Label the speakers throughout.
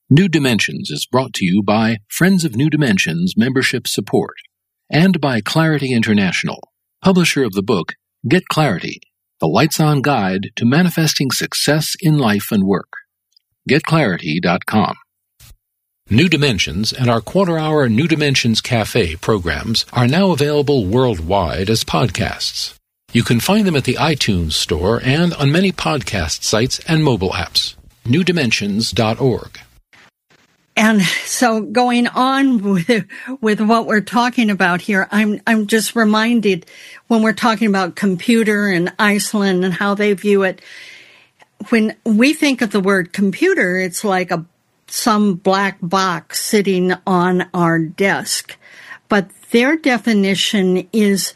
Speaker 1: New Dimensions is brought to you by Friends of New Dimensions Membership Support and by Clarity International, publisher of the book Get Clarity, the Lights-On Guide to Manifesting Success in Life and Work. GetClarity.com. New Dimensions and our quarter-hour New Dimensions Cafe programs are now available worldwide as podcasts. You can find them at the iTunes Store and on many podcast sites and mobile apps. NewDimensions.org.
Speaker 2: And so going on with what we're talking about here, I'm just reminded when we're talking about computer in Iceland and how they view it. When we think of the word computer, it's like some black box sitting on our desk. But their definition is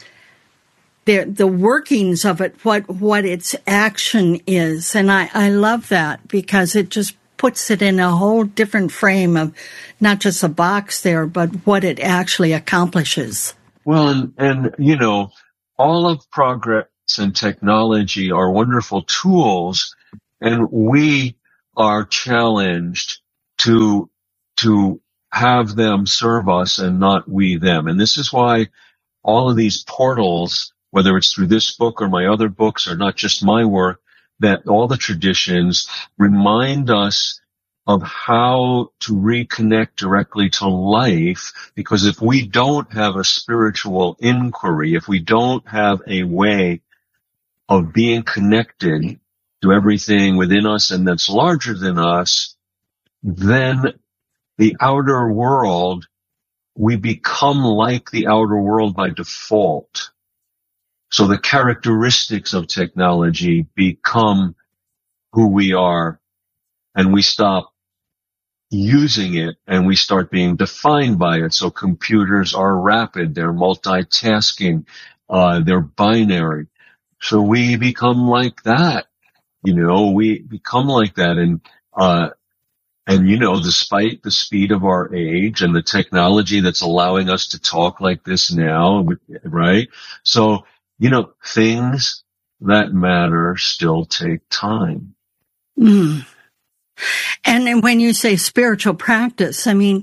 Speaker 2: the workings of it, what its action is. And I love that because it just puts it in a whole different frame of not just a box there, but what it actually accomplishes.
Speaker 3: Well, and you know, all of progress and technology are wonderful tools, and we are challenged to have them serve us and not we them. And this is why all of these portals, whether it's through this book or my other books or not just my work, that all the traditions remind us of how to reconnect directly to life, because if we don't have a spiritual inquiry, if we don't have a way of being connected to everything within us and that's larger than us, then the outer world, we become like the outer world by default. So the characteristics of technology become who we are, and we stop using it and we start being defined by it. So computers are rapid, they're multitasking, they're binary. So we become like that. You know, we become like that. And you know, despite the speed of our age and the technology that's allowing us to talk like this now, right? So, you know, things that matter still take time.
Speaker 2: Mm. And when you say spiritual practice, I mean,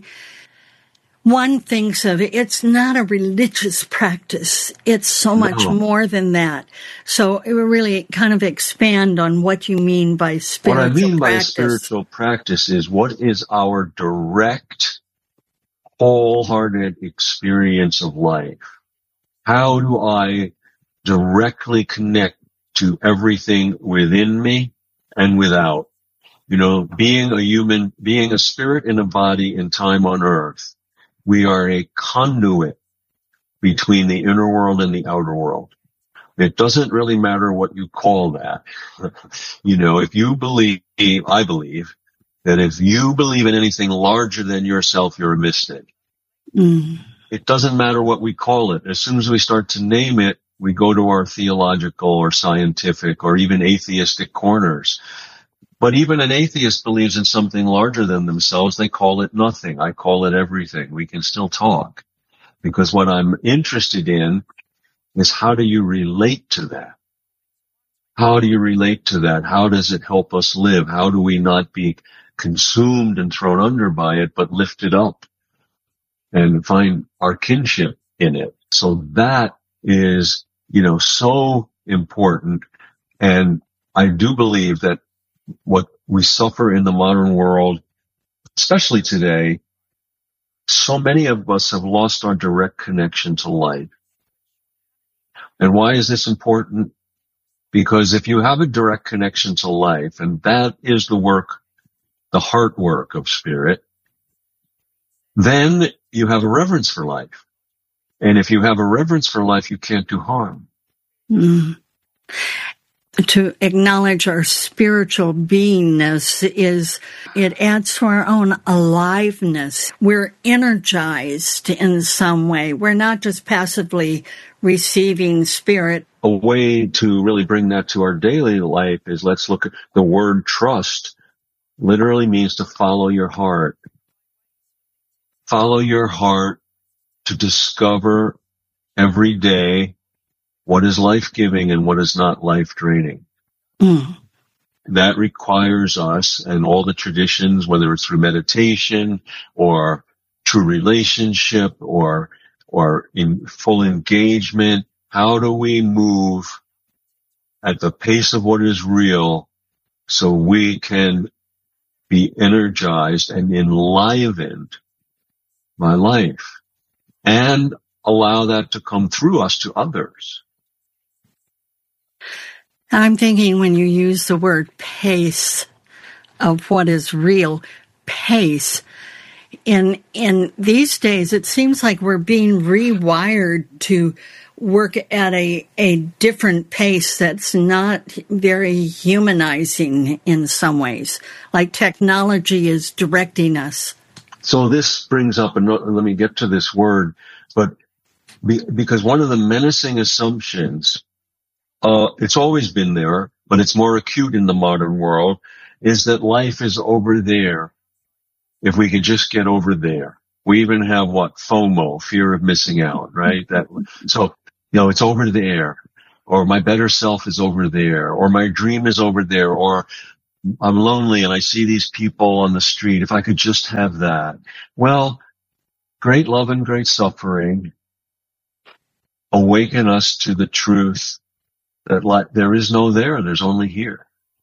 Speaker 2: one thinks of it, it's not a religious practice. It's so much more than that. So it will really kind of expand on what you mean by spiritual practice.
Speaker 3: What I mean by spiritual practice is what is our direct, wholehearted experience of life? How do I directly connect to everything within me and without? You know, being a human, being a spirit in a body in time on earth, we are a conduit between the inner world and the outer world. It doesn't really matter what you call that. You know, if you believe, I believe, that if you believe in anything larger than yourself, you're a mystic.
Speaker 2: Mm.
Speaker 3: It doesn't matter what we call it. As soon as we start to name it, we go to our theological or scientific or even atheistic corners. But even an atheist believes in something larger than themselves. They call it nothing. I call it everything. We can still talk. Because what I'm interested in is how do you relate to that? How do you relate to that? How does it help us live? How do we not be consumed and thrown under by it, but lift it up and find our kinship in it? So that is, you know, so important. And I do believe that what we suffer in the modern world, especially today, so many of us have lost our direct connection to life. And why is this important? Because if you have a direct connection to life, and that is the work, the heart work of spirit, then you have a reverence for life. And if you have a reverence for life, you can't do harm.
Speaker 2: Mm. To acknowledge our spiritual beingness it adds to our own aliveness. We're energized in some way. We're not just passively receiving spirit.
Speaker 3: A way to really bring that to our daily life is, let's look at the word trust. Literally means to follow your heart. Follow your heart to discover every day what is life-giving and what is not life-draining.
Speaker 2: Mm.
Speaker 3: that requires us and all the traditions, whether it's through meditation or true relationship or in full engagement. How do we move at the pace of what is real so we can be energized and enlivened by life and allow that to come through us to others?
Speaker 2: I'm thinking when you use the word pace of what is real, pace, in these days, it seems like we're being rewired to work at a different pace that's not very humanizing in some ways, like technology is directing us.
Speaker 3: So this brings up, and let me get to this word, but because one of the menacing assumptions, it's always been there, but it's more acute in the modern world, is that life is over there. If we could just get over there. We even have FOMO, fear of missing out, right? So, it's over there, or my better self is over there, or my dream is over there, or I'm lonely and I see these people on the street. If I could just have that. Well, great love and great suffering awaken us to the truth that there is no there, there's only here.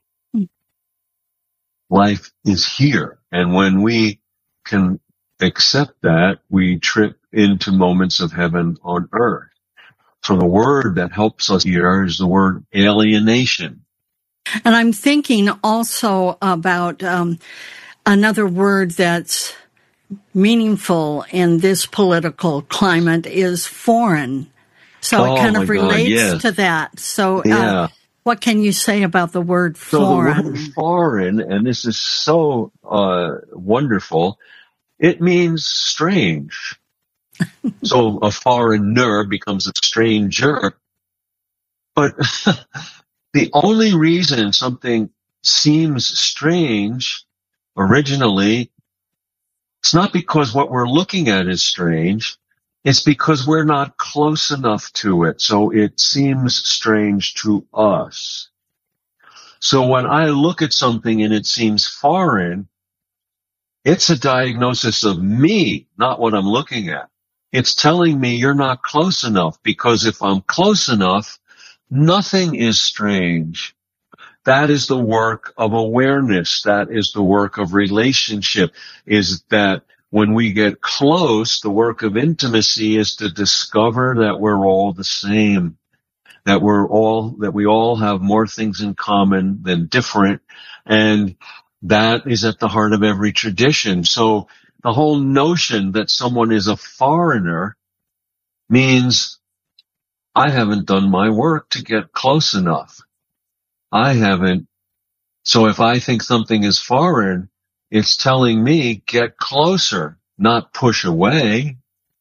Speaker 3: Life is here. And when we can accept that, we trip into moments of heaven on earth. So the word that helps us here is the word alienation.
Speaker 2: And I'm thinking also about another word that's meaningful in this political climate is foreign. So it kind of relates to that. So
Speaker 3: yeah.
Speaker 2: What can you say about the word foreign?
Speaker 3: So the word foreign, and this is so wonderful, it means strange. So a foreigner becomes a stranger. But the only reason something seems strange originally, it's not because what we're looking at is strange. It's because we're not close enough to it, so it seems strange to us. So when I look at something and it seems foreign, it's a diagnosis of me, not what I'm looking at. It's telling me you're not close enough, because if I'm close enough, nothing is strange. That is the work of awareness. That is the work of relationship, is that when we get close, the work of intimacy is to discover that we're all the same, that we all have more things in common than different. And that is at the heart of every tradition. So the whole notion that someone is a foreigner means I haven't done my work to get close enough. I haven't. So if I think something is foreign, it's telling me get closer, not push away.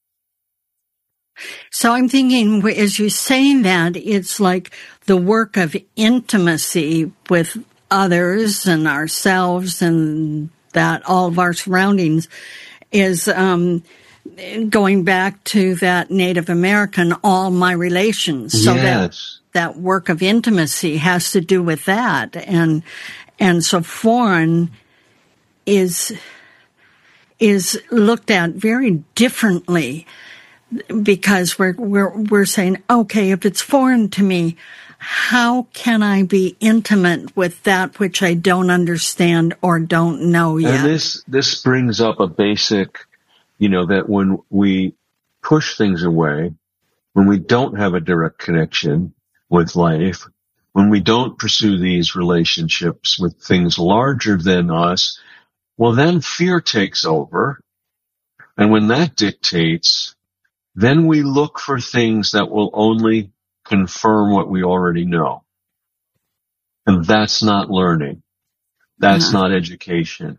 Speaker 2: So I'm thinking, as you're saying that, it's like the work of intimacy with others and ourselves, and that all of our surroundings is going back to that Native American, all my relations. So
Speaker 3: yes.
Speaker 2: that work of intimacy has to do with that. And so foreign is looked at very differently, because we're saying, okay, if it's foreign to me, how can I be intimate with that which I don't understand or don't know yet?
Speaker 3: And this brings up a basic, that when we push things away, when we don't have a direct connection with life, when we don't pursue these relationships with things larger than us, well, then fear takes over. And when that dictates, then we look for things that will only confirm what we already know. And that's not learning. That's not education.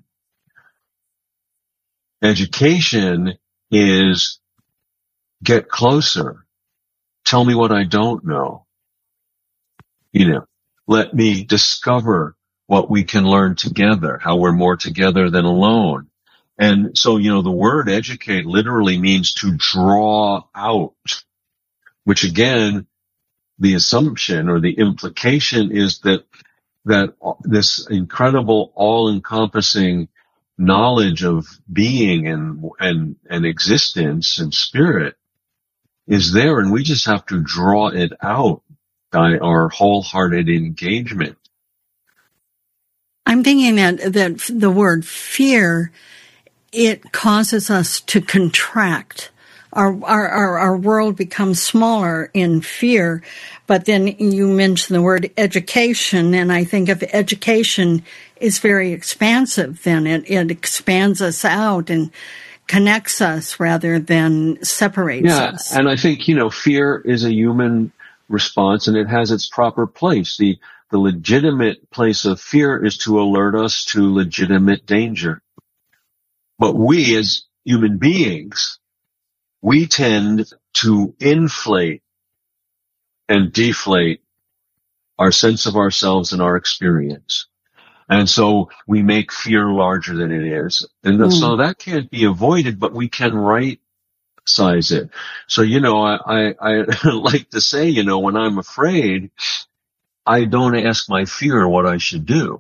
Speaker 3: Education is get closer. Tell me what I don't know. Let me discover what we can learn together, how we're more together than alone. And so, the word educate literally means to draw out, which again, the assumption or the implication is that that this incredible all-encompassing knowledge of being and existence and spirit is there, and we just have to draw it out by our wholehearted engagement.
Speaker 2: I'm thinking that the word fear, it causes us to contract. Our world becomes smaller in fear. But then you mentioned the word education, and I think if education is very expansive, then it expands us out and connects us rather than separates us.
Speaker 3: Yeah, and I think, fear is a human response, and it has its proper place. The legitimate place of fear is to alert us to legitimate danger. But we as human beings, we tend to inflate and deflate our sense of ourselves and our experience. And so we make fear larger than it is. And so that can't be avoided, but we can right size it. So, I like to say, when I'm afraid, I don't ask my fear what I should do.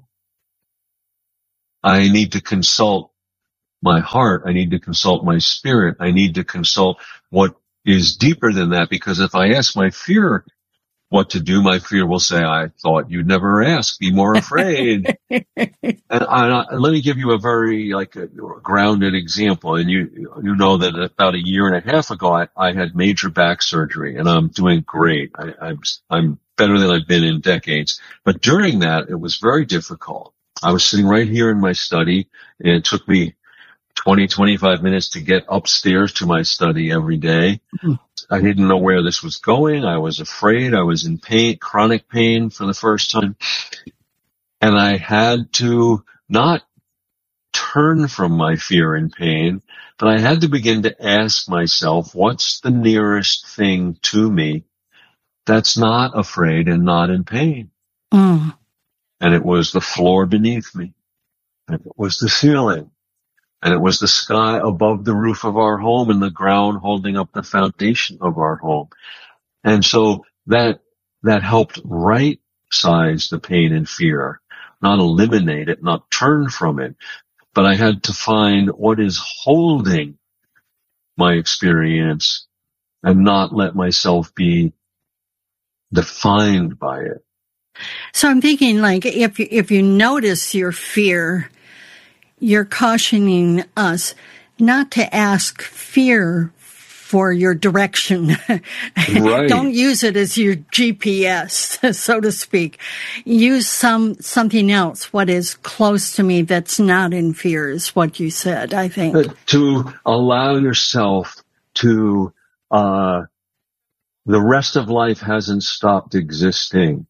Speaker 3: I need to consult my heart. I need to consult my spirit. I need to consult what is deeper than that, because if I ask my fear what to do, my fear will say, I thought you'd never ask. Be more afraid. And let me give you a very a grounded example. And you know that about a year and a half ago, I had major back surgery, and I'm doing great. I'm better than I've been in decades. But during that, it was very difficult. I was sitting right here in my study, and it took me 25 minutes to get upstairs to my study every day. I didn't know where this was going. I was afraid. I was in pain, chronic pain for the first time. And I had to not turn from my fear and pain, but I had to begin to ask myself, what's the nearest thing to me that's not afraid and not in pain? And it was the floor beneath me. And it was the ceiling. And it was the sky above the roof of our home and the ground holding up the foundation of our home. And so that helped right size the pain and fear, not eliminate it, not turn from it. But I had to find what is holding my experience and not let myself be defined by it.
Speaker 2: So I'm thinking, if you notice your fear, you're cautioning us not to ask fear for your direction.
Speaker 3: Right.
Speaker 2: Don't use it as your GPS, so to speak. Use something else, what is close to me that's not in fear, is what you said, I think.
Speaker 3: To allow yourself to, the rest of life hasn't stopped existing.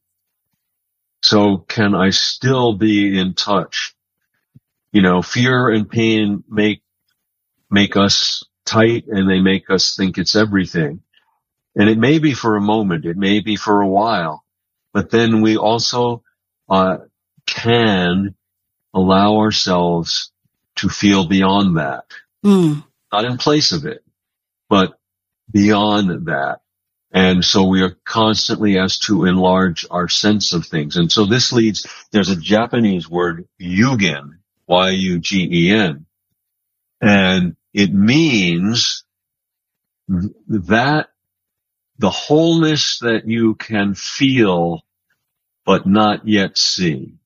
Speaker 3: So can I still be in touch? Fear and pain make us tight, and they make us think it's everything. And it may be for a moment, it may be for a while, but then we also can allow ourselves to feel beyond that. Not in place of it, but beyond that. And so we are constantly asked to enlarge our sense of things. And so this leads, there's a Japanese word, yugen, Y-U-G-E-N. And it means that the wholeness that you can feel but not yet see.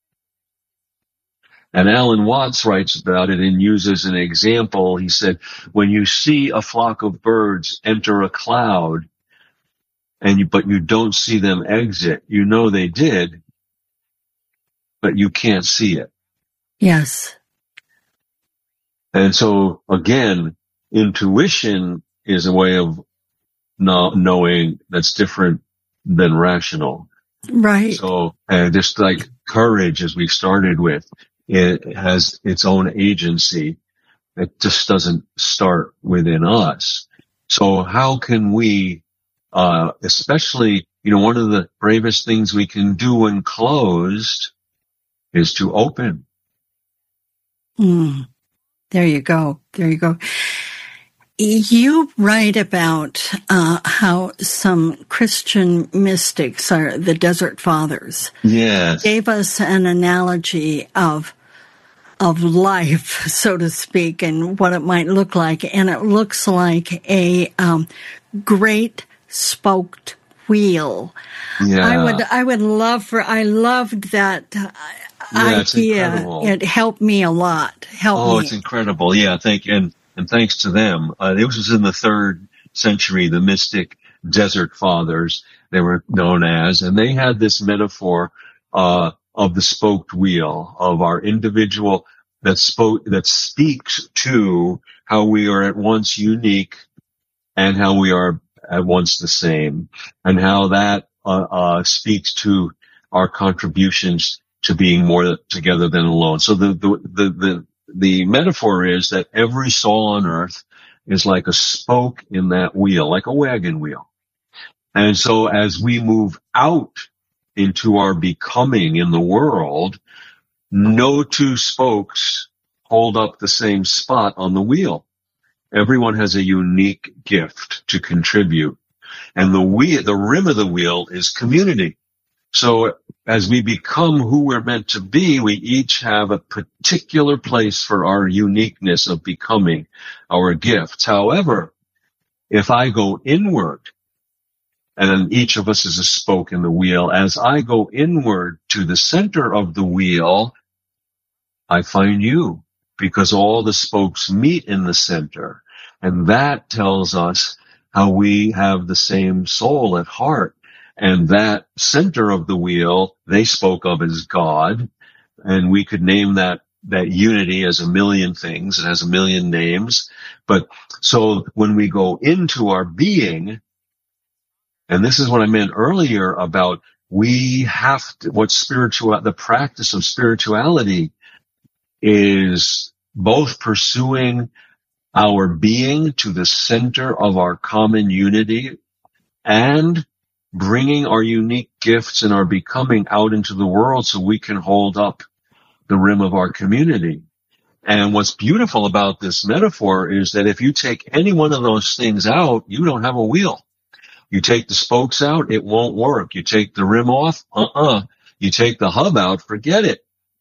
Speaker 3: And Alan Watts writes about it and uses an example. He said, when you see a flock of birds enter a cloud, but you don't see them exit, you know they did, but you can't see it.
Speaker 2: Yes.
Speaker 3: And so, again, intuition is a way of knowing that's different than rational.
Speaker 2: Right.
Speaker 3: So, just like courage, as we started with, it has its own agency. It just doesn't start within us. So how can we, especially, one of the bravest things we can do when closed is to open.
Speaker 2: There you go. There you go. You write about how some Christian mystics, are the Desert Fathers,
Speaker 3: Yes.
Speaker 2: gave us an analogy of life, so to speak, and what it might look like. And it looks like a great spoked wheel.
Speaker 3: Yeah.
Speaker 2: I loved that idea. It helped me a lot.
Speaker 3: It's incredible. Yeah, thank you. And thanks to them. It was in the 3rd century, the mystic Desert Fathers, they were known as, and they had this metaphor of the spoked wheel, of our individual that speaks to how we are at once unique and how we are at once the same, and how that speaks to our contributions to being more together than alone. So the metaphor is that every soul on earth is like a spoke in that wheel, like a wagon wheel. And so as we move out into our becoming in the world, no 2 spokes hold up the same spot on the wheel. Everyone has a unique gift to contribute. And the rim of the wheel is community. So as we become who we're meant to be, we each have a particular place for our uniqueness of becoming, our gifts. However, if I go inward, and each of us is a spoke in the wheel, as I go inward to the center of the wheel, I find you, because all the spokes meet in the center. And that tells us how we have the same soul at heart. And that center of the wheel, they spoke of as God. And we could name that unity as a million things. It has a million names. But so when we go into our being, and this is what I meant earlier about we have to, the practice of spirituality is both pursuing our being to the center of our common unity and bringing our unique gifts and our becoming out into the world so we can hold up the rim of our community. And what's beautiful about this metaphor is that if you take any one of those things out, you don't have a wheel. You take the spokes out, it won't work. You take the rim off, You take the hub out, forget it.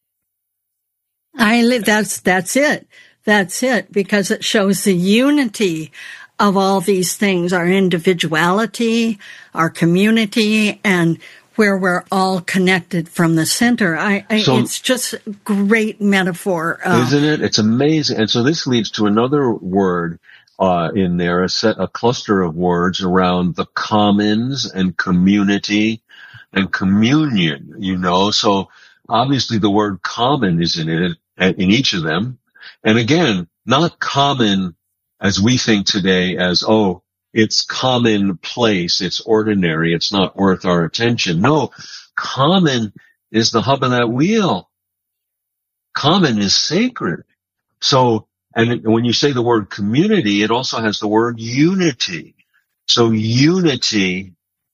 Speaker 2: That's it. That's it, because it shows the unity of all these things, our individuality, our community, and where we're all connected from the center. It's just a great metaphor.
Speaker 3: Isn't it? It's amazing. And so this leads to another word in there, a cluster of words around the commons and community and communion, So obviously the word common is in it, in each of them. And again, not common as we think today as, it's commonplace, it's ordinary, it's not worth our attention. No, common is the hub of that wheel. Common is sacred. So, and when you say the word community, it also has the word unity. So unity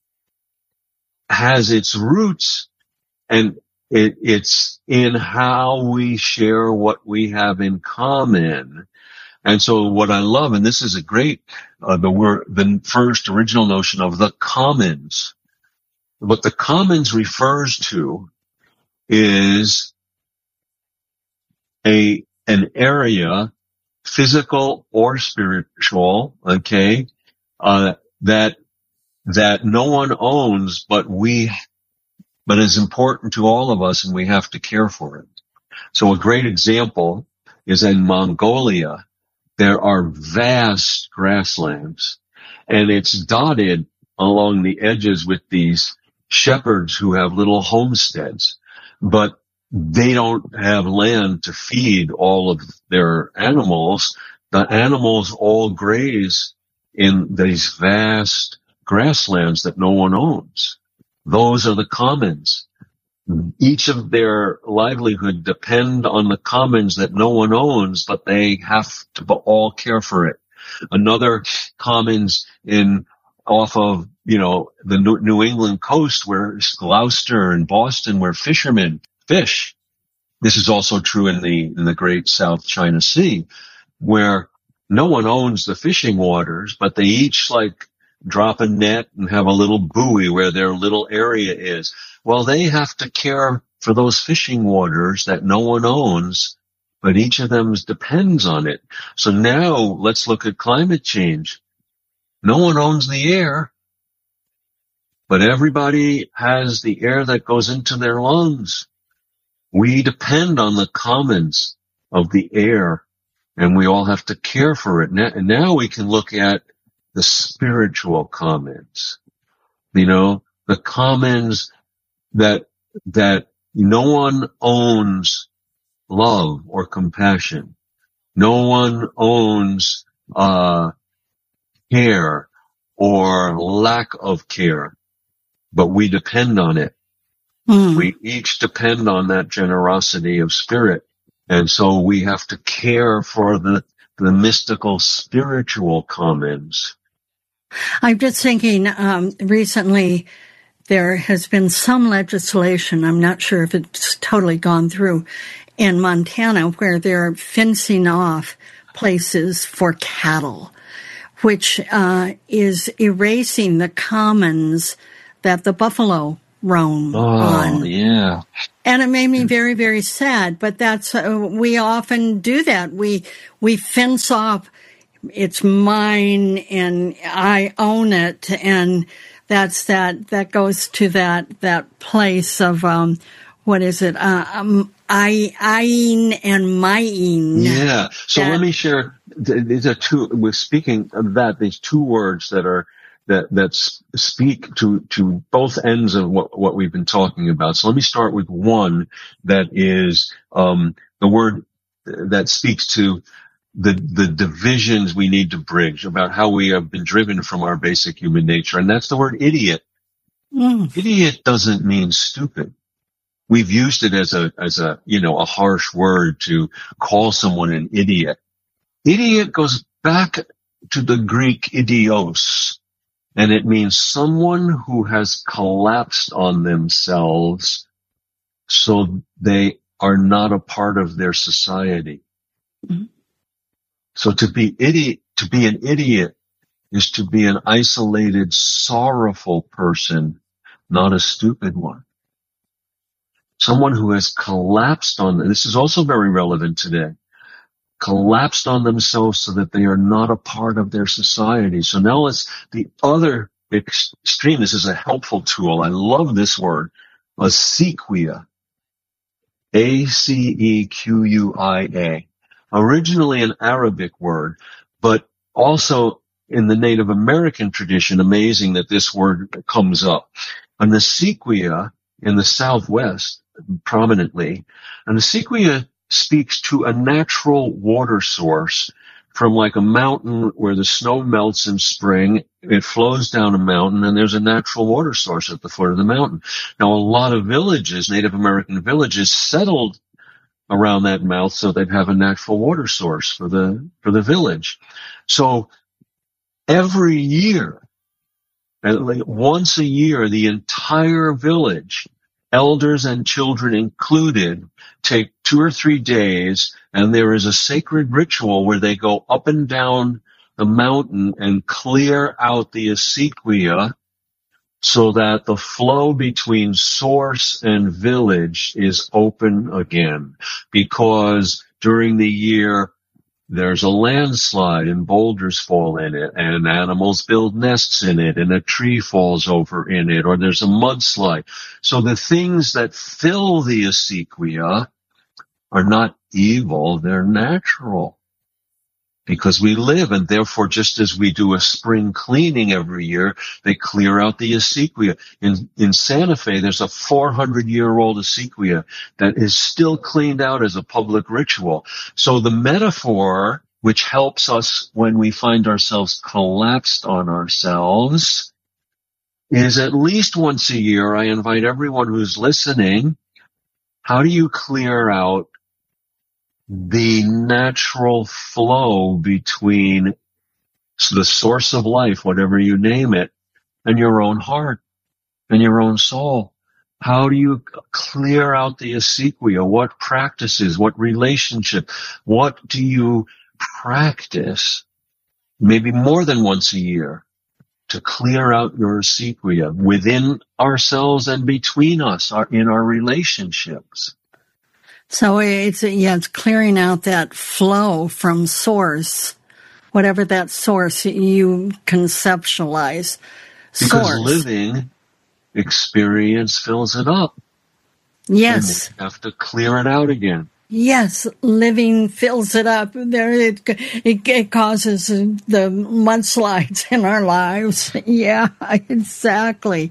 Speaker 3: has its roots, and it's in how we share what we have in common. And so what I love, and this is a great, the first original notion of the commons. What the commons refers to is an area, physical or spiritual, okay, that no one owns, but is important to all of us, and we have to care for it. So a great example is in Mongolia. There are vast grasslands, and it's dotted along the edges with these shepherds who have little homesteads, but they don't have land to feed all of their animals. The animals all graze in these vast grasslands that no one owns. Those are the commons. Each of their livelihood depend on the commons that no one owns, but they have to all care for it. Another commons off of, the New England coast, where Gloucester and Boston, where fishermen fish. This is also true in the Great South China Sea, where no one owns the fishing waters, but they each like drop a net and have a little buoy where their little area is. Well, they have to care for those fishing waters that no one owns, but each of them depends on it. So now let's look at climate change. No one owns the air, but everybody has the air that goes into their lungs. We depend on the commons of the air, and we all have to care for it. And now we can look at the spiritual commons, the commons that no one owns love or compassion. No one owns care or lack of care, but we depend on it. We each depend on that generosity of spirit. And so we have to care for the mystical spiritual commons.
Speaker 2: I'm just thinking, recently there has been some legislation, I'm not sure if it's totally gone through, in Montana where they're fencing off places for cattle, which is erasing the commons that the buffalo roam on.
Speaker 3: Oh, yeah.
Speaker 2: And it made me very, very sad, but that's, we often do that. We fence off, it's mine and I own it, and that goes to that place of, what is it? Eyeing and mying.
Speaker 3: Yeah. So let me share, these are we're speaking of these two words that speak to both ends of what we've been talking about. So let me start with one that is, the word that speaks to the divisions we need to bridge about how we have been driven from our basic human nature. And that's the word idiot. Idiot doesn't mean stupid. We've used it as a harsh word to call someone an idiot. Idiot goes back to the Greek idios, and it means someone who has collapsed on themselves so they are not a part of their society. Mm-hmm. So to be an idiot is to be an isolated, sorrowful person, not a stupid one. Someone who has collapsed this is also very relevant today, collapsed on themselves so that they are not a part of their society. So now let's, the other extreme, this is a helpful tool. I love this word, acequia. A-C-E-Q-U-I-A. Originally an Arabic word, but also in the Native American tradition, amazing that this word comes up. An acequia in the Southwest, prominently, an acequia speaks to a natural water source from like a mountain where the snow melts in spring. It flows down a mountain, and there's a natural water source at the foot of the mountain. Now, a lot of villages, Native American villages, settled around that mouth so they'd have a natural water source for the village. So every year, once a year, the entire village, elders and children included, take 2 or 3 days, and there is a sacred ritual where they go up and down the mountain and clear out the acequia so that the flow between source and village is open again. Because during the year, there's a landslide and boulders fall in it, and animals build nests in it, and a tree falls over in it, or there's a mudslide. So the things that fill the acequia are not evil, they're natural. Because we live, and therefore just as we do a spring cleaning every year, they clear out the acequia. In Santa Fe, there's a 400-year-old acequia that is still cleaned out as a public ritual. So the metaphor, which helps us when we find ourselves collapsed on ourselves, is at least once a year, I invite everyone who's listening, how do you clear out the natural flow between the source of life, whatever you name it, and your own heart and your own soul? How do you clear out the acequia? What practices, what relationship, what do you practice, maybe more than once a year, to clear out your sepia within ourselves and between us in our relationships.
Speaker 2: So it's clearing out that flow from source, whatever that source you conceptualize.
Speaker 3: Because living experience fills it up.
Speaker 2: Yes.
Speaker 3: And we have to clear it out again.
Speaker 2: Yes, living fills it up. It causes the mudslides in our lives. Yeah, exactly.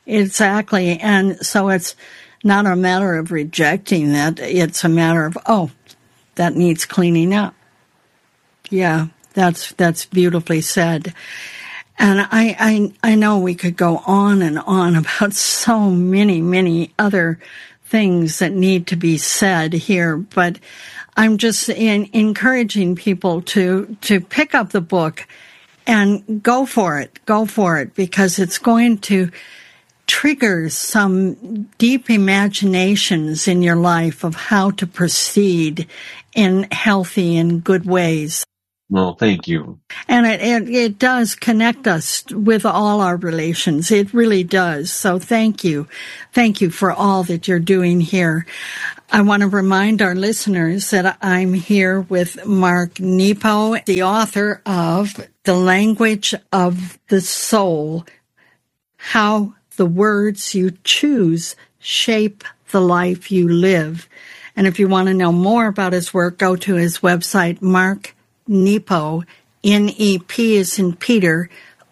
Speaker 2: And so it's not a matter of rejecting that. It's a matter of, that needs cleaning up. Yeah, that's beautifully said. And I know we could go on and on about so many other things that need to be said here, but I'm just encouraging people to pick up the book and go for it, because it's going to trigger some deep imaginations in your life of how to proceed in healthy and good ways.
Speaker 3: Well, thank you.
Speaker 2: And it does connect us with all our relations. It really does. So thank you. Thank you for all that you're doing here. I want to remind our listeners that I'm here with Mark Nepo, the author of The Language of the Soul, How the Words You Choose Shape the Life You Live. And if you want to know more about his work, go to his website, Mark Nepo, N-E-P as in Peter,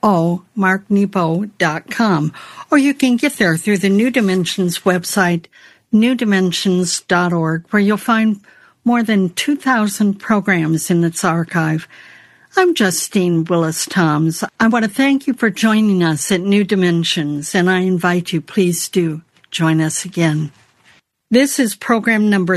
Speaker 2: marknepo.com. Or you can get there through the New Dimensions website, newdimensions.org, where you'll find more than 2,000 programs in its archive. I'm Justine Willis-Toms. I want to thank you for joining us at New Dimensions, and I invite you, please do join us again. This is program number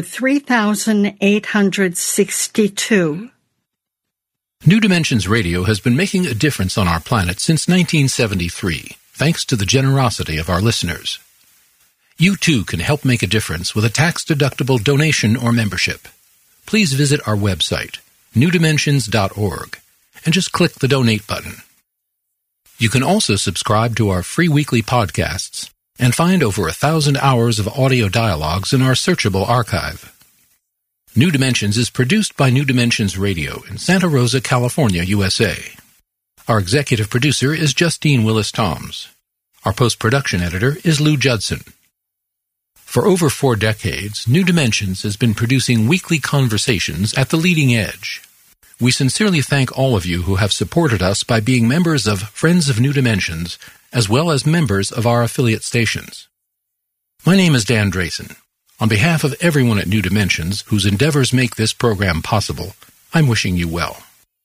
Speaker 2: 3862.
Speaker 1: New Dimensions Radio has been making a difference on our planet since 1973, thanks to the generosity of our listeners. You too can help make a difference with a tax-deductible donation or membership. Please visit our website, newdimensions.org, and just click the donate button. You can also subscribe to our free weekly podcasts and find over 1,000 hours of audio dialogues in our searchable archive. New Dimensions is produced by New Dimensions Radio in Santa Rosa, California, USA. Our executive producer is Justine Willis-Toms. Our post-production editor is Lou Judson. For over 4 decades, New Dimensions has been producing weekly conversations at the leading edge. We sincerely thank all of you who have supported us by being members of Friends of New Dimensions, as well as members of our affiliate stations. My name is Dan Drayson. On behalf of everyone at New Dimensions, whose endeavors make this program possible, I'm wishing you well.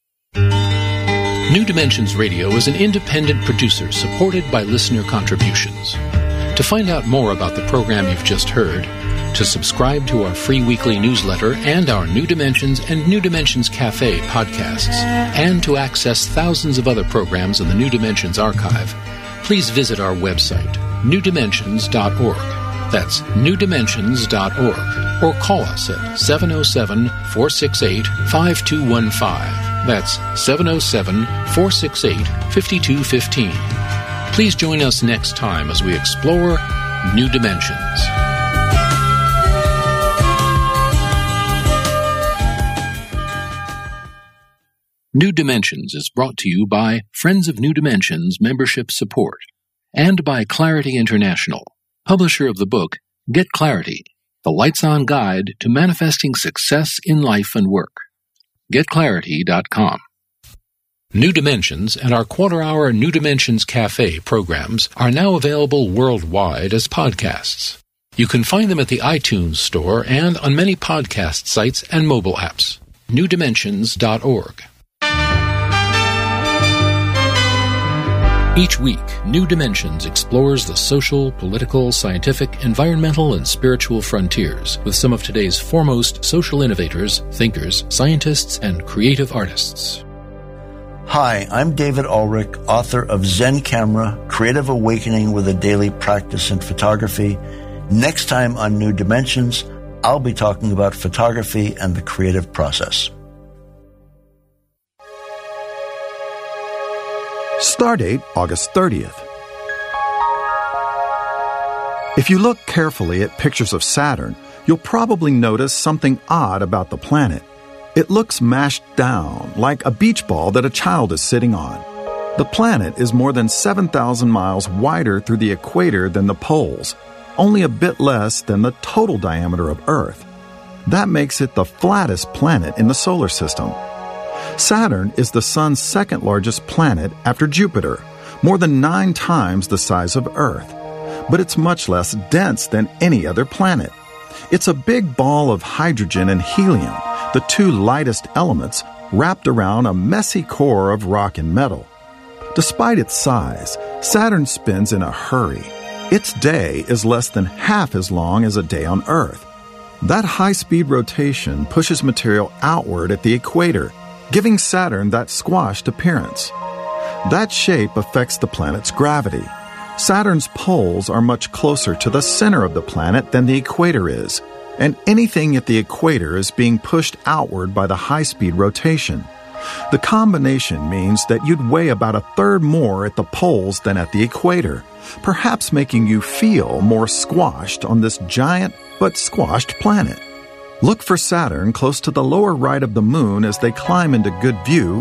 Speaker 1: New Dimensions Radio is an independent producer supported by listener contributions. To find out more about the program you've just heard, to subscribe to our free weekly newsletter and our New Dimensions and New Dimensions Cafe podcasts, and to access thousands of other programs in the New Dimensions archive, please visit our website, newdimensions.org. That's newdimensions.org, or call us at 707-468-5215. That's 707-468-5215. Please join us next time as we explore New Dimensions. New Dimensions is brought to you by Friends of New Dimensions Membership Support and by Clarity International, publisher of the book, Get Clarity, The Lights On Guide to Manifesting Success in Life and Work. GetClarity.com. New Dimensions and our quarter-hour New Dimensions Cafe programs are now available worldwide as podcasts. You can find them at the iTunes Store and on many podcast sites and mobile apps. newdimensions.org. Each week, New Dimensions explores the social, political, scientific, environmental, and spiritual frontiers with some of today's foremost social innovators, thinkers, scientists, and creative artists.
Speaker 4: Hi, I'm David Ulrich, author of Zen Camera, Creative Awakening with a Daily Practice in Photography. Next time on New Dimensions, I'll be talking about photography and the creative process.
Speaker 5: Stardate August 30th. If you look carefully at pictures of Saturn, you'll probably notice something odd about the planet. It looks mashed down, like a beach ball that a child is sitting on. The planet is more than 7,000 miles wider through the equator than the poles, only a bit less than the total diameter of Earth. That makes it the flattest planet in the solar system. Saturn is the Sun's second largest planet after Jupiter, more than 9 times the size of Earth. But it's much less dense than any other planet. It's a big ball of hydrogen and helium, the 2 lightest elements, wrapped around a messy core of rock and metal. Despite its size, Saturn spins in a hurry. Its day is less than half as long as a day on Earth. That high-speed rotation pushes material outward at the equator, giving Saturn that squashed appearance. That shape affects the planet's gravity. Saturn's poles are much closer to the center of the planet than the equator is, and anything at the equator is being pushed outward by the high-speed rotation. The combination means that you'd weigh about 1/3 more at the poles than at the equator, perhaps making you feel more squashed on this giant but squashed planet. Look for Saturn close to the lower right of the Moon as they climb into good view